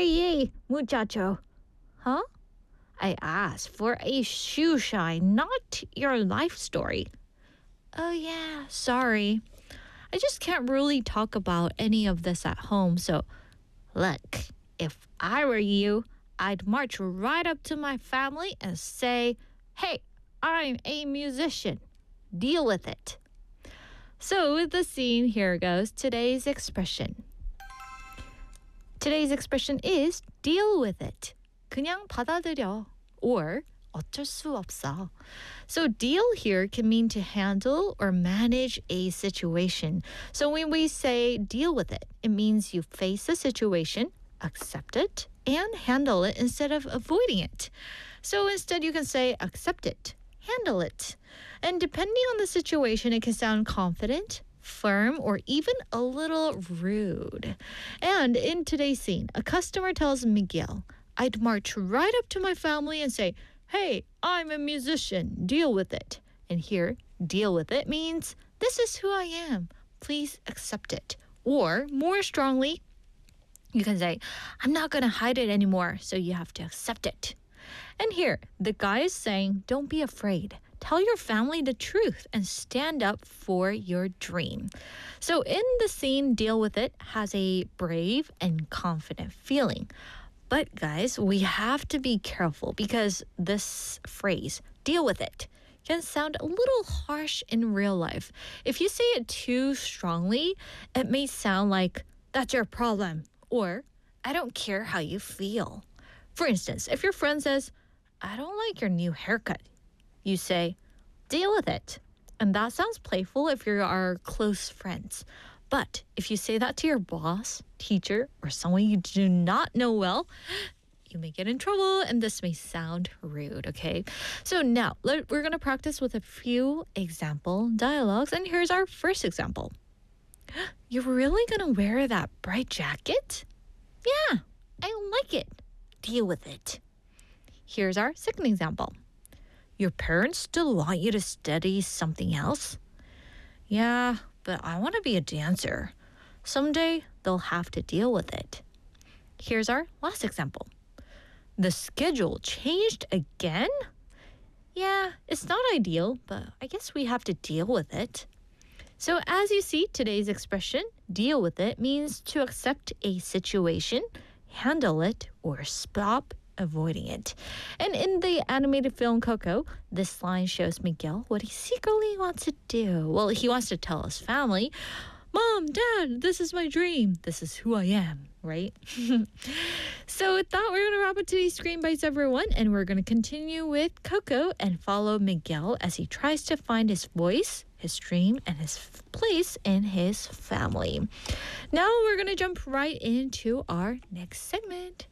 Hey, muchacho. Huh? I asked for a shoe shine, not your life story. Oh, yeah, sorry. I just can't really talk about any of this at home, so look, if I were you, I'd march right up to my family and say, hey, I'm a musician. Deal with it. So, with the scene, here goes today's expression. Today's expression is deal with it. 그냥 받아들여. Or 어쩔 수 없어. So deal here can mean to handle or manage a situation. So when we say deal with it, it means you face the situation, accept it, and handle it instead of avoiding it. So instead you can say accept it, handle it. And depending on the situation, it can sound confident, firm, or even a little rude. And in today's scene, a customer tells Miguel, I'd march right up to my family and say, hey, I'm a musician, deal with it. And here, deal with it means this is who I am. Please accept it. Or more strongly, you can say, I'm not going to hide it anymore, so you have to accept it. And here, the guy is saying, don't be afraid. Tell your family the truth and stand up for your dream. So in the scene, deal with it has a brave and confident feeling. But guys, we have to be careful because this phrase, deal with it, can sound a little harsh in real life. If you say it too strongly, it may sound like, that's your problem, or I don't care how you feel. For instance, if your friend says, I don't like your new haircut, you say, deal with it. And that sounds playful if you are close friends. But if you say that to your boss, teacher, or someone you do not know well, you may get in trouble and this may sound rude, okay? So now we're going to practice with a few example dialogues. And here's our first example. You're really going to wear that bright jacket? Yeah, I like it. Deal with it. Here's our second example. Your parents still want you to study something else? Yeah, but I want to be a dancer. Someday, they'll have to deal with it. Here's our last example. The schedule changed again? Yeah, it's not ideal, but I guess we have to deal with it. So as you see, today's expression, deal with it, means to accept a situation, handle it, or stop avoiding it. And in the animated film Coco, this line shows Miguel what he secretly wants to do. Well, he wants to tell his family, Mom, Dad, this is my dream. This is who I am, right? So with that, we're going to wrap up today's Screen Bites, everyone, and we're going to continue with Coco and follow Miguel as he tries to find his voice, his dream, and his place in his family. Now we're going to jump right into our next segment.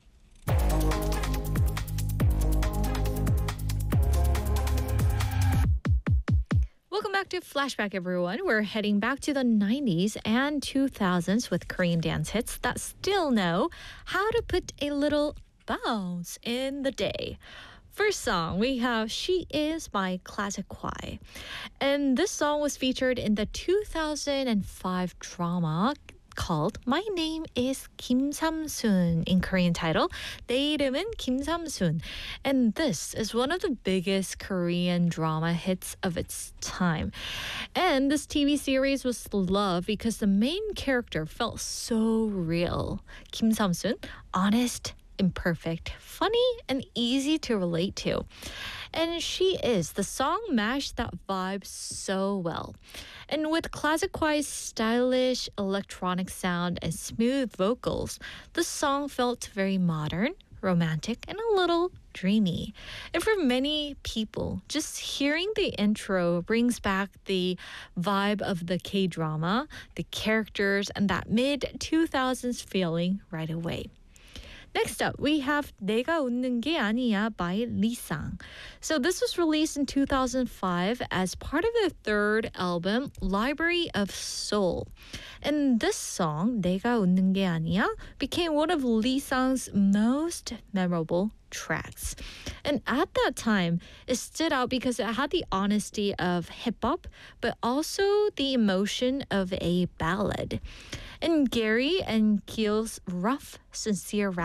Welcome back to Flashback, everyone. We're heading back to the 90s and 2000s with Korean dance hits that still know how to put a little bounce in the day. First song, we have She Is by Classic Kwai. And this song was featured in the 2005 drama called My Name is Kim Samsun, in Korean title, 내 이름은 김삼순. And this is one of the biggest Korean drama hits of its time. And this TV series was loved because the main character felt so real. Kim Samsun, honest, imperfect, funny, and easy to relate to. And She Is, the song matched that vibe so well. And with Classic Kwai's stylish electronic sound and smooth vocals, the song felt very modern, romantic, and a little dreamy. And for many people, just hearing the intro brings back the vibe of the K-drama, the characters, and that mid-2000s feeling right away. Next up, we have 내가 웃는 게 아니야 by Lee-sang. So this was released in 2005 as part of their third album, Library of Soul. And this song, 내가 웃는 게 아니야, became one of Lee-sang's most memorable tracks. And at that time, it stood out because it had the honesty of hip-hop, but also the emotion of a ballad. And Gary and Keel's rough, sincere rap